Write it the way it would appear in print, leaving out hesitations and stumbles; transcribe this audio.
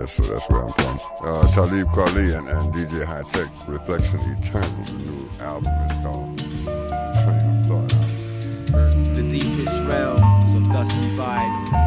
Yeah, so that's where I'm from. Talib Kweli and DJ High Tech, Reflection Eternal. The new album is called Train of Thought. The deepest realms of dusty vinyl.